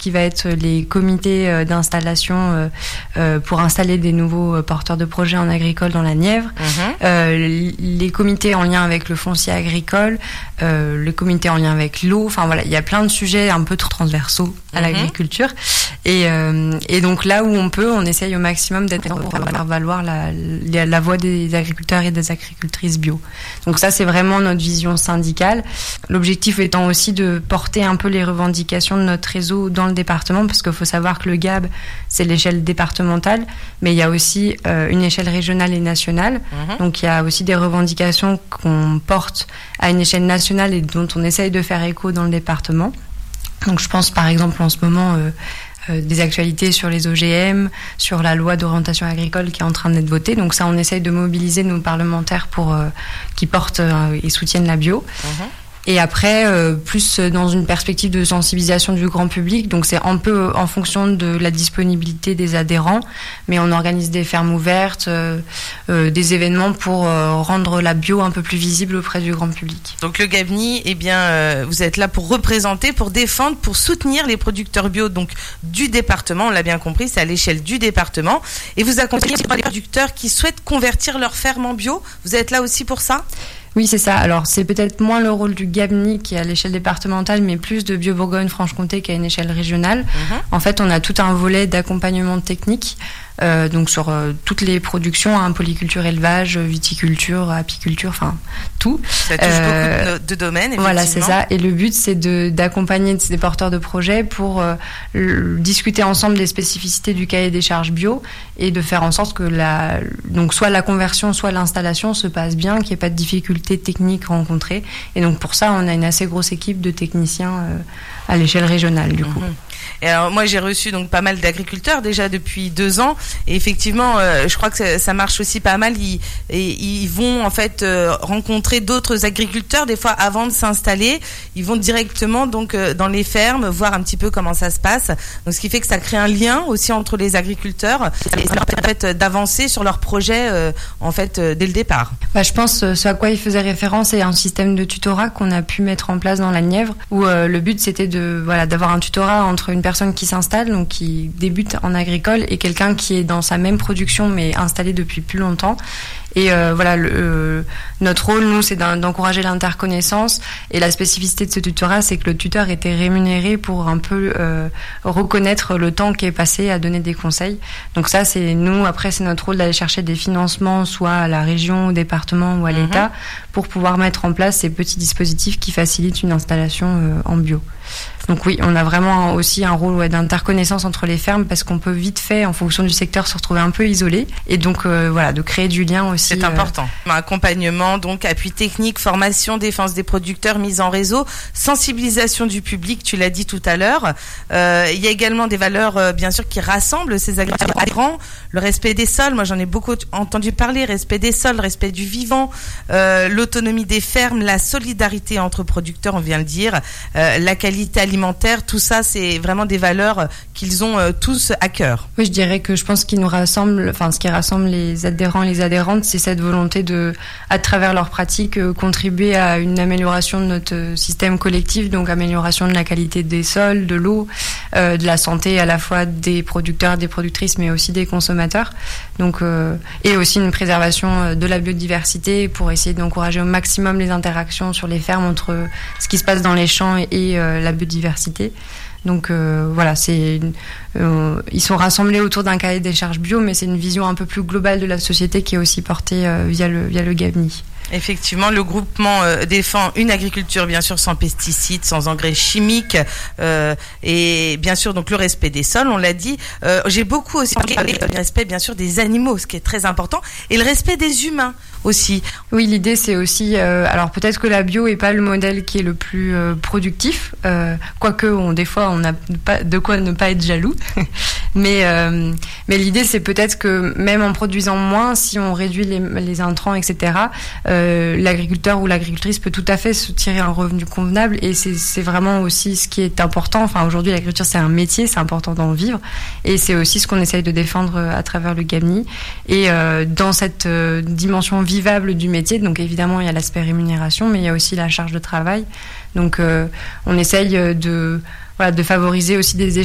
qui va être les comités d'installation pour installer des nouveaux porteurs de projets en agricole dans la Nièvre, les comités en lien avec le foncier agricole, le comité en lien avec l'eau. Enfin voilà, il y a plein de sujets un peu transversaux à l'agriculture. Et donc là où on peut, on essaye au maximum d'être pour faire valoir la voix des agriculteurs et des agricultrices bio. Donc ça, c'est vraiment notre vision syndicale. L'objectif étant aussi de porter un peu les revendications de notre réseau dans le département, parce qu'il faut savoir que le GAB, c'est l'échelle départementale, mais il y a aussi une échelle régionale et nationale. Donc il y a aussi des revendications qu'on porte à une échelle nationale et dont on essaye de faire écho dans le département. Donc je pense par exemple en ce moment des actualités sur les OGM, sur la loi d'orientation agricole qui est en train d'être votée. Donc ça, on essaye de mobiliser nos parlementaires pour qui portent et soutiennent la bio. Et après, plus dans une perspective de sensibilisation du grand public. Donc c'est un peu en fonction de la disponibilité des adhérents, mais on organise des fermes ouvertes, des événements pour rendre la bio un peu plus visible auprès du grand public. Donc le GABNI, eh bien, vous êtes là pour représenter, pour défendre, pour soutenir les producteurs bio donc du département. On l'a bien compris, c'est à l'échelle du département. Et vous accompagnez les producteurs qui souhaitent convertir leur ferme en bio. Vous êtes là aussi pour ça ? Oui, c'est ça. Alors, c'est peut-être moins le rôle du GABNI qui est à l'échelle départementale, mais plus de Bio-Bourgogne-Franche-Comté qui est à une échelle régionale. En fait, on a tout un volet d'accompagnement technique, donc sur toutes les productions, polyculture, élevage, viticulture, apiculture, enfin tout. Ça touche beaucoup de domaines, effectivement. Voilà, c'est ça. Et le but, c'est d'accompagner des porteurs de projets pour discuter ensemble des spécificités du cahier des charges bio et de faire en sorte que donc soit la conversion, soit l'installation se passe bien, qu'il n'y ait pas de difficultés techniques rencontrées. Et donc pour ça, on a une assez grosse équipe de techniciens à l'échelle régionale, du coup. Et alors moi j'ai reçu donc pas mal d'agriculteurs déjà depuis 2 ans et effectivement je crois que ça marche aussi pas mal. Ils vont en fait rencontrer d'autres agriculteurs des fois avant de s'installer. Ils vont directement donc dans les fermes voir un petit peu comment ça se passe. Donc ce qui fait que ça crée un lien aussi entre les agriculteurs et ça leur permet d'avancer sur leur projet en fait dès le départ. Je pense ce à quoi il faisait référence est un système de tutorat qu'on a pu mettre en place dans la Nièvre où le but c'était d'avoir un tutorat entre une personne qui s'installe, donc qui débute en agricole, et quelqu'un qui est dans sa même production mais installé depuis plus longtemps. Et notre rôle, nous, c'est d'encourager l'interconnaissance. Et la spécificité de ce tutorat, c'est que le tuteur était rémunéré pour un peu reconnaître le temps qui est passé à donner des conseils. Donc ça, c'est nous. Après, c'est notre rôle d'aller chercher des financements, soit à la région, au département ou à l'État, pour pouvoir mettre en place ces petits dispositifs qui facilitent une installation en bio. Donc oui, on a vraiment aussi un rôle d'interconnaissance entre les fermes parce qu'on peut vite fait, en fonction du secteur, se retrouver un peu isolé. Et donc de créer du lien aussi. C'est important. Accompagnement, donc appui technique, formation, défense des producteurs, mise en réseau, sensibilisation du public, tu l'as dit tout à l'heure. Il y a également des valeurs, bien sûr, qui rassemblent ces agriculteurs adhérents. Le respect des sols, moi j'en ai beaucoup entendu parler, respect des sols, respect du vivant, l'autonomie des fermes, la solidarité entre producteurs, on vient de le dire, la qualité alimentaire, tout ça, c'est vraiment des valeurs qu'ils ont tous à cœur. Oui, je dirais que je pense ce qui nous rassemble, ce qui rassemble les adhérents et les adhérentes, c'est cette volonté de, à travers leurs pratiques, contribuer à une amélioration de notre système collectif, donc amélioration de la qualité des sols, de l'eau, de la santé à la fois des producteurs, des productrices, mais aussi des consommateurs. Donc, et aussi une préservation de la biodiversité pour essayer d'encourager au maximum les interactions sur les fermes entre ce qui se passe dans les champs et la biodiversité. Donc ils sont rassemblés autour d'un cahier des charges bio, mais c'est une vision un peu plus globale de la société qui est aussi portée via le GABNI. Effectivement, le groupement défend une agriculture bien sûr sans pesticides, sans engrais chimiques et bien sûr donc le respect des sols, on l'a dit. J'ai beaucoup aussi parlé du respect bien sûr des animaux, ce qui est très important, et le respect des humains aussi. Oui, l'idée c'est aussi, alors peut-être que la bio est pas le modèle qui est le plus productif, quoique des fois on n'a pas de quoi ne pas être jaloux, mais l'idée c'est peut-être que même en produisant moins, si on réduit les intrants, etc., l'agriculteur ou l'agricultrice peut tout à fait se tirer un revenu convenable, et c'est vraiment aussi ce qui est important. Enfin, aujourd'hui l'agriculture c'est un métier, c'est important d'en vivre, et c'est aussi ce qu'on essaye de défendre à travers le GABNI. Et dans cette dimension vivable du métier, donc évidemment il y a l'aspect rémunération, mais il y a aussi la charge de travail. Donc on essaye de favoriser aussi des